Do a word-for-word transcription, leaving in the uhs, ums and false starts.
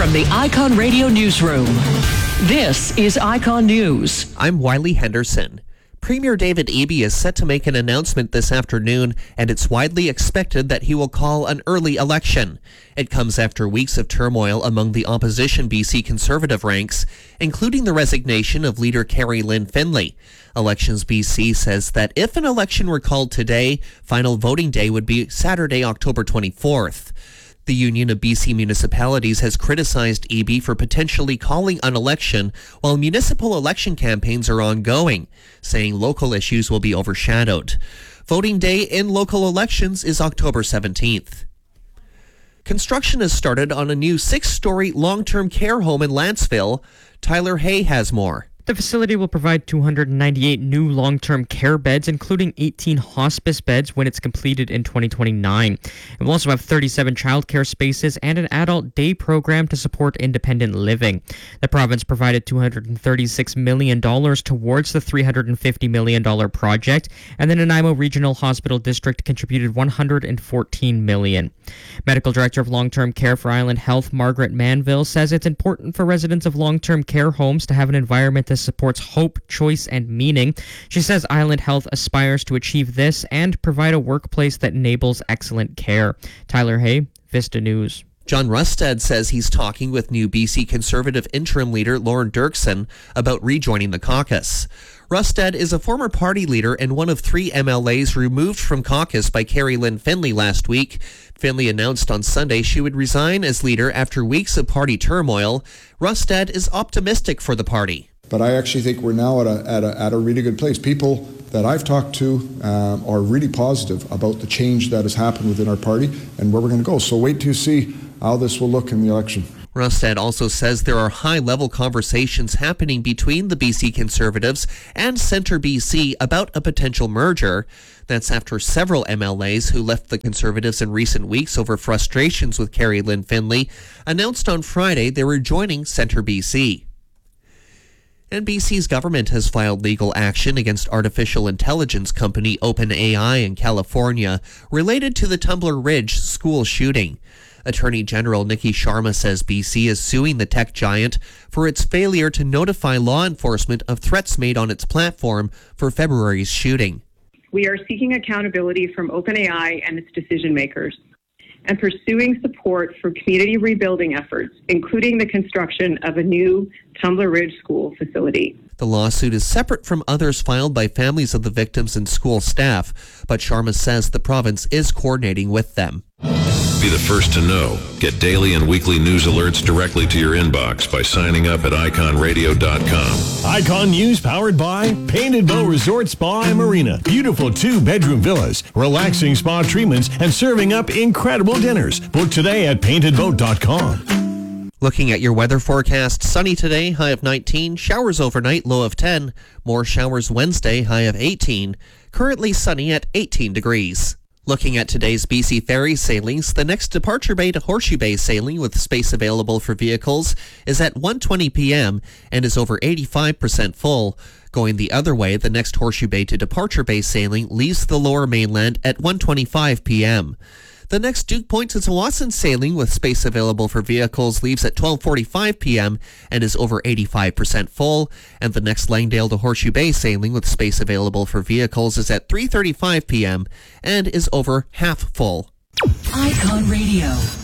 From the Icon Radio Newsroom, this is Icon News. I'm Wiley Henderson. Premier David Eby is set to make an announcement this afternoon, and it's widely expected that he will call an early election. It comes after weeks of turmoil among the opposition B C Conservative ranks, including the resignation of leader Carrie Lynn Finlay. Elections B C says that if an election were called today, final voting day would be Saturday, October twenty-fourth. The Union of B C Municipalities has criticized Eby for potentially calling an election while municipal election campaigns are ongoing, saying local issues will be overshadowed. Voting day in local elections is October seventeenth. Construction has started on a new six-story long-term care home in Lantzville. Tyler Hay has more. The facility will provide two hundred ninety-eight new long-term care beds, including eighteen hospice beds when it's completed in twenty twenty-nine. It will also have thirty-seven childcare spaces and an adult day program to support independent living. The province provided two hundred thirty-six million dollars towards the three hundred fifty million dollars project, and the Nanaimo Regional Hospital District contributed one hundred fourteen million dollars. Medical Director of Long-Term Care for Island Health, Margaret Manville, says it's important for residents of long-term care homes to have an environment that supports hope, choice, and meaning. She says Island Health aspires to achieve this and provide a workplace that enables excellent care. Tyler Hay, Vista News. John Rustad says he's talking with new B C Conservative interim leader Lauren Dirksen about rejoining the caucus. Rustad is a former party leader and one of three M L As removed from caucus by Carrie Lynn Finlay last week. Finlay announced on Sunday she would resign as leader after weeks of party turmoil. Rustad is optimistic for the party. But I actually think we're now at a, at a, at a really good place. People that I've talked to um, are really positive about the change that has happened within our party and where we're going to go. So wait to see how this will look in the election. Rustad also says there are high-level conversations happening between the B C Conservatives and Centre B C about a potential merger. That's after several M L As who left the Conservatives in recent weeks over frustrations with Carrie Lynn Finlay announced on Friday they were joining Centre B C. And B C's government has filed legal action against artificial intelligence company OpenAI in California related to the Tumbler Ridge school shooting. Attorney General Nikki Sharma says B C is suing the tech giant for its failure to notify law enforcement of threats made on its platform for February's shooting. We are seeking accountability from OpenAI and its decision makers and pursuing support for community rebuilding efforts, including the construction of a new Tumbler Ridge school facility. The lawsuit is separate from others filed by families of the victims and school staff, but Sharma says the province is coordinating with them. Be the first to know. Get daily and weekly news alerts directly to your inbox by signing up at icon radio dot com. Icon News powered by Painted Bow Resort Spa and Marina. Beautiful two-bedroom villas, relaxing spa treatments, and serving up incredible dinners. Book today at painted boat dot com. Looking at your weather forecast, sunny today, high of nineteen, showers overnight, low of ten, more showers Wednesday, high of eighteen, currently sunny at eighteen degrees. Looking at today's B C ferry sailings, the next Departure Bay to Horseshoe Bay sailing with space available for vehicles is at one twenty p.m. and is over eighty-five percent full. Going the other way, the next Horseshoe Bay to Departure Bay sailing leaves the lower mainland at one twenty-five p.m. The next Duke Point to Tsawwassen sailing with space available for vehicles leaves at twelve forty-five p.m. and is over eighty-five percent full. And the next Langdale to Horseshoe Bay sailing with space available for vehicles is at three thirty-five p.m. and is over half full. Icon Radio.